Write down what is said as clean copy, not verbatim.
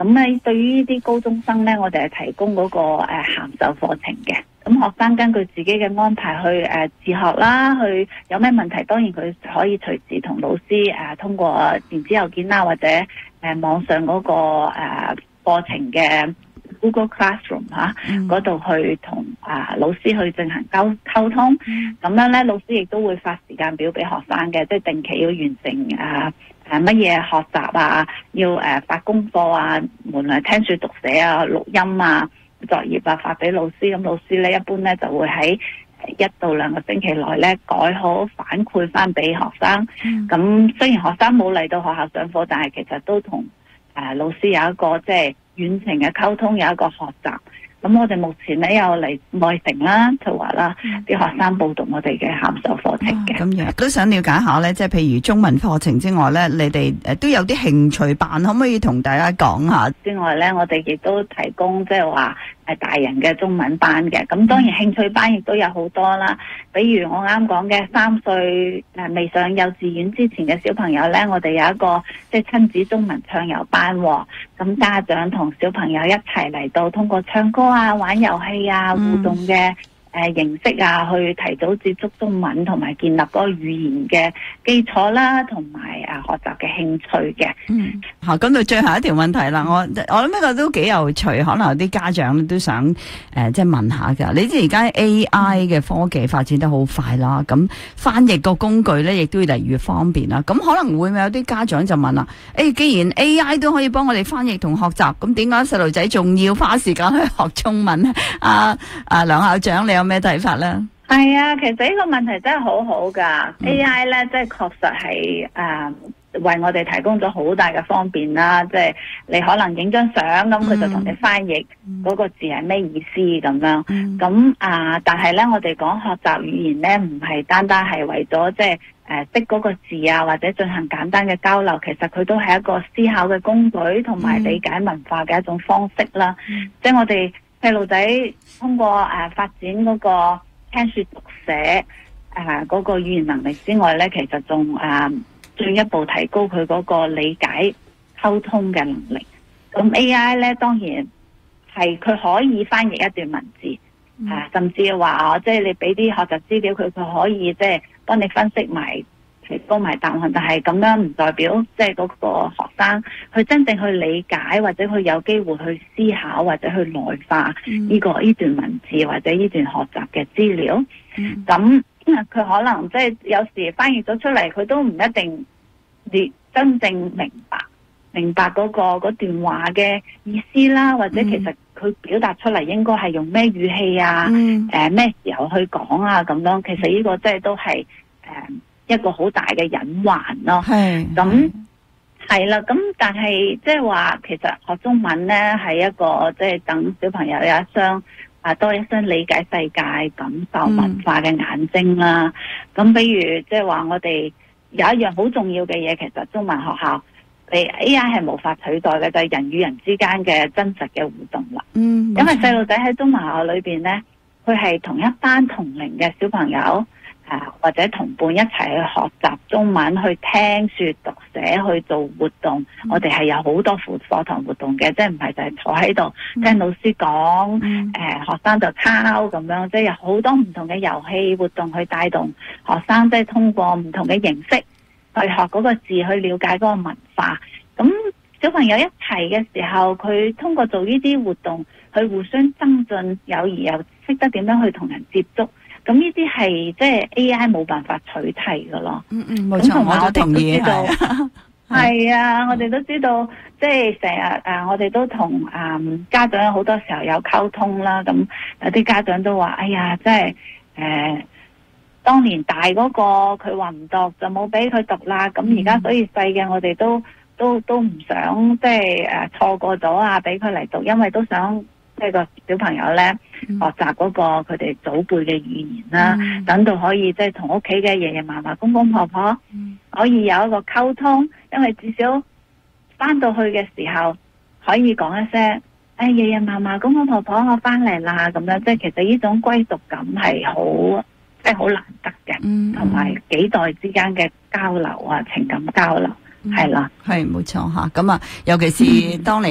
咁咧，對於呢啲高中生咧，我哋係提供嗰個函授課程嘅。咁學生根據自己嘅安排去自學啦，去有咩問題，當然佢可以隨時同老師通過電子郵件啦，或者網上嗰個課程嘅 Google Classroom 嗰度去同老師去進行溝通。咁樣咧，老師亦都會發時間表俾學生嘅，即係定期要完成乜嘢學習啊，要發功課啊，無論係聽說讀寫啊、錄音啊、作業啊，發俾老師。咁老師咧一般咧就會喺1到2個星期內咧改好反饋翻俾學生。咁雖然學生冇嚟到學校上課，但係其實都同老師有一個即係遠程嘅溝通，有一個學習。咁我哋目前咧有嚟愛城啦、翠華啦啲學生報讀我哋嘅函授課程嘅。 咁樣都想了解下咧，即係譬如中文課程之外咧，你哋都有啲興趣班，可唔可以同大家講下？ 之外咧，我哋亦都提供即係話大人嘅中文班嘅。咁當然興趣班亦都有好多啦。比如我啱講嘅3歲未上幼稚園之前嘅小朋友咧，我哋有一個即係親子中文暢遊班。咁家長同小朋友一齊嚟到，通過唱歌啊、玩遊戲啊、互動嘅形式啊，去提早接觸中文，同埋建立嗰個語言嘅基礎啦，同埋學習嘅興趣嘅。 好，咁到最後一條問題啦，我諗呢個都幾有趣，可能有啲家長都想即係問下㗎。你知而家 AI 嘅科技發展得好快啦，咁翻譯個工具咧亦都越嚟越方便啦。咁可能會有啲家長就問啦，既然 AI 都可以幫我哋翻譯同學習，咁點解細路仔仲要花時間去學中文咧？梁校長，你有咩睇法咧？ 係啊，其實呢個問題真係好好噶。AI 咧，即係確實係為我哋提供咗好大嘅方便啦。即係你可能影張相，咁佢就同你翻譯嗰個字係咩意思咁樣。咁但係咧，我哋講學習語言咧，唔係單單係為咗即係識嗰個字啊，或者進行簡單嘅交流。其實佢都係一個思考嘅工具，同埋理解文化嘅一種方式啦。即係我哋細路仔通過發展嗰個聽說讀寫嗰個語言能力之外咧，其實仲進一步提高佢嗰個理解溝通嘅能力。咁 AI 咧，當然係佢可以翻譯一段文字，甚至話即係你俾啲學習資料佢可以即係幫你分析埋提供埋答案。但係咁樣唔代表即係嗰個學生去真正去理解，或者佢有機會去思考，或者去內化呢段文字或者呢段學習嘅資料。咁佢可能即係有時翻譯咗出嚟，佢都唔一定你真正明白嗰段話嘅意思啦，或者其實佢表達出嚟應該係用咩語氣啊，咩時候去講啊咁樣。其實呢個即係都係一個好大嘅隱患咯。咁係啦，咁但係即係話，其實學中文咧係一個即係等小朋友有一雙多一雙理解世界、感受文化嘅眼睛啦。咁比如即係話，我哋有一樣好重要嘅嘢，其實中文學校AI 係無法取代嘅，就係人與人之間嘅真實嘅互動啦。因為細路仔喺中文學校裏邊咧，佢係同一班同齡嘅小朋友或者同伴一齊去學習中文，去聽說讀寫，去做活動。我哋係有好多課堂活動嘅，即係唔係就係坐喺度聽老師講，學生就抄咁樣。即係有好多唔同嘅遊戲活動去帶動學生，即係通過唔同嘅形式去學嗰個字，去了解嗰個文化。咁小朋友一齊嘅時候，佢通過做呢啲活動，去互相增進友誼，又識得點樣去同人接觸。咁呢啲係即係 AI 冇辦法取替㗎咯。 冇錯，我都同意。 係啊，我哋都知道，即係成日我哋都同家長好多時候有溝通啦。咁有啲家長都話：哎呀，即係當年大嗰個佢話唔讀，就冇俾佢讀啦。咁而家所以細嘅我哋都唔想即係錯過咗俾佢嚟讀，因為都想即係個小朋友咧學習嗰個佢哋祖輩嘅語言啦，等到可以即係同屋企嘅爺爺嫲嫲、公公婆婆可以有一個溝通。因為至少翻到去嘅時候可以講一聲：爺爺嫲嫲、公公婆婆，我翻嚟啦咁樣。即係其實呢種歸屬感係好即係好難得嘅，同埋幾代之間嘅交流情感交流係啦， 係冇錯吓。咁尤其是當你